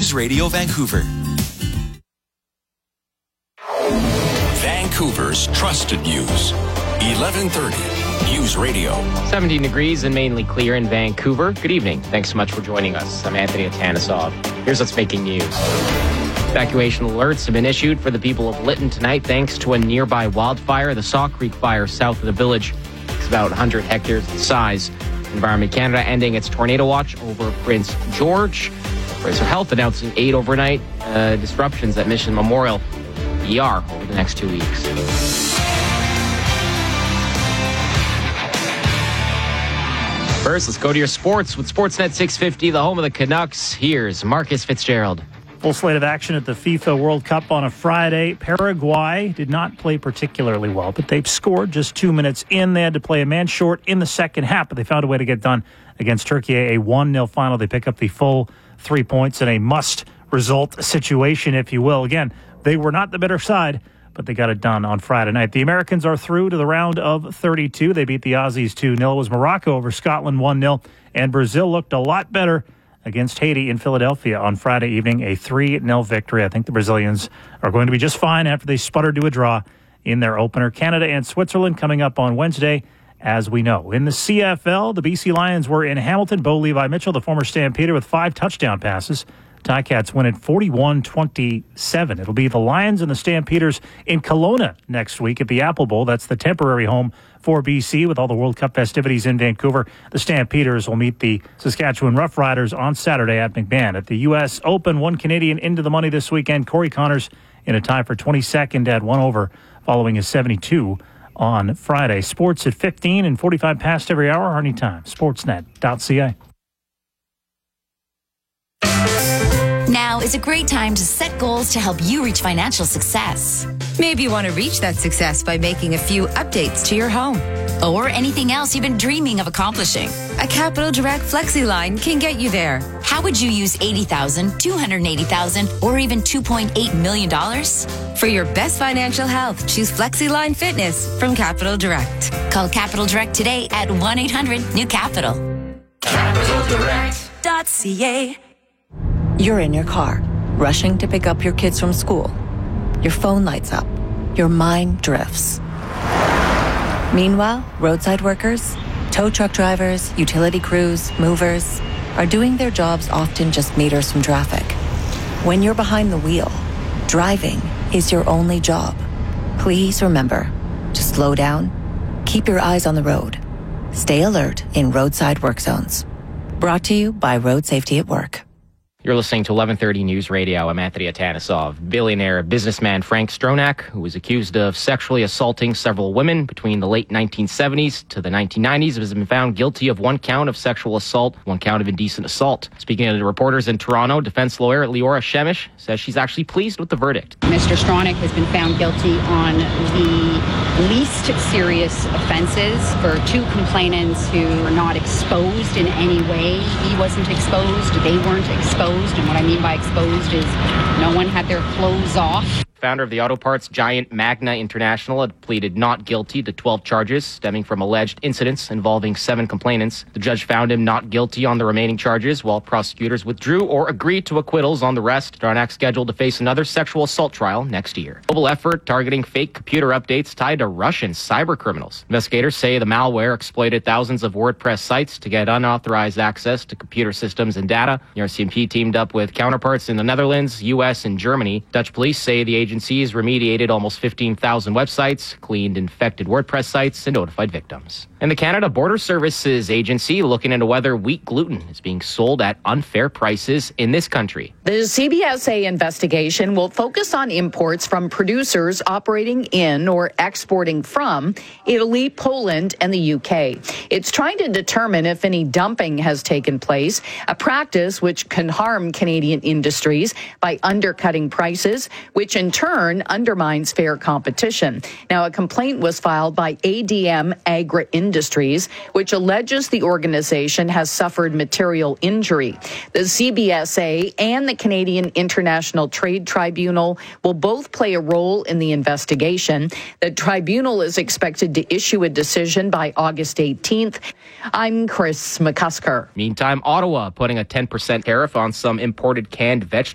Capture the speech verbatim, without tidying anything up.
News Radio Vancouver. Vancouver's trusted news. eleven thirty News Radio. seventeen degrees and mainly clear in Vancouver. Good evening. Thanks so much for joining us. I'm Anthony Atanasov. Here's what's making news. Evacuation alerts have been issued for the people of Lytton tonight thanks to a nearby wildfire, the Saw Creek Fire south of the village. It's about one hundred hectares in size. Environment Canada ending its tornado watch over Prince George. Fraser Health announcing eight overnight uh, disruptions at Mission Memorial E R over the next two weeks. First, let's go to your sports with Sportsnet six fifty, the home of the Canucks. Here's Marcus Fitzgerald. Full slate of action at the FIFA World Cup on a Friday. Paraguay did not play particularly well, but they've scored just two minutes in. They had to play a man short in the second half, but they found a way to get done against Turkey. A one nil final. They pick up the full three points in a must-result situation, if you will. Again, they were not the better side, but they got it done on Friday night. The Americans are through to the round of thirty-two. They beat the Aussies two nil. It was Morocco over Scotland one nil, and Brazil looked a lot better against Haiti in Philadelphia on Friday evening, a three nil victory. I think the Brazilians are going to be just fine after they sputtered to a draw in their opener. Canada and Switzerland coming up on Wednesday, as we know. In the C F L, the B C Lions were in Hamilton. Bo Levi Mitchell, the former Stampeder, with five touchdown passes. Ticats win at forty-one twenty-seven. It'll be the Lions and the Stampeders in Kelowna next week at the Apple Bowl. That's the temporary home for B C with all the World Cup festivities in Vancouver. The Stampeders will meet the Saskatchewan Roughriders on Saturday at McMahon. At the U S Open, one Canadian into the money this weekend. Corey Connors in a tie for twenty-second at one over following his seventy-two on Friday. Sports at fifteen and forty-five past every hour, anytime. Sportsnet dot c a. Now is a great time to set goals to help you reach financial success. Maybe you want to reach that success by making a few updates to your home. Or anything else you've been dreaming of accomplishing. A Capital Direct Flexi line can get you there. How would you use eighty thousand dollars, two hundred eighty thousand dollars, or even two point eight million dollars? For your best financial health, choose Flexi Line Fitness from Capital Direct. Call Capital Direct today at one eight hundred new capital. capital direct dot c a. You're in your car, rushing to pick up your kids from school. Your phone lights up. Your mind drifts. Meanwhile, roadside workers, tow truck drivers, utility crews, movers are doing their jobs often just meters from traffic. When you're behind the wheel, driving is your only job. Please remember to slow down, keep your eyes on the road, stay alert in roadside work zones. Brought to you by Road Safety at Work. You're listening to eleven thirty News Radio. I'm Anthony Atanasov. Billionaire businessman Frank Stronach, who was accused of sexually assaulting several women between the late nineteen seventies to the nineteen nineties, has been found guilty of one count of sexual assault, one count of indecent assault. Speaking to the reporters in Toronto, defense lawyer Leora Shemish says she's actually pleased with the verdict. Mister Stronach has been found guilty on the least serious offenses for two complainants who were not exposed in any way. He wasn't exposed, they weren't exposed. And what I mean by exposed is no one had their clothes off. Founder of the auto parts giant Magna International had pleaded not guilty to twelve charges stemming from alleged incidents involving seven complainants. The judge found him not guilty on the remaining charges, while prosecutors withdrew or agreed to acquittals on the rest. Stronach scheduled to face another sexual assault trial next year. Global effort targeting fake computer updates tied to Russian cyber criminals. Investigators say the malware exploited thousands of WordPress sites to get unauthorized access to computer systems and data. The R C M P teamed up with counterparts in the Netherlands, U S, and Germany. Dutch police say the agencies remediated almost fifteen thousand websites, cleaned infected WordPress sites, and notified victims. And the Canada Border Services Agency looking into whether wheat gluten is being sold at unfair prices in this country. The C B S A investigation will focus on imports from producers operating in or exporting from Italy, Poland, and the U K. It's trying to determine if any dumping has taken place, a practice which can harm Canadian industries by undercutting prices, which in turn undermines fair competition. Now, a complaint was filed by A D M Agri Industries, which alleges the organization has suffered material injury. The C B S A and the Canadian International Trade Tribunal will both play a role in the investigation. The tribunal is expected to issue a decision by August eighteenth. I'm Chris McCusker. Meantime, Ottawa putting a ten percent tariff on some imported canned vegetables.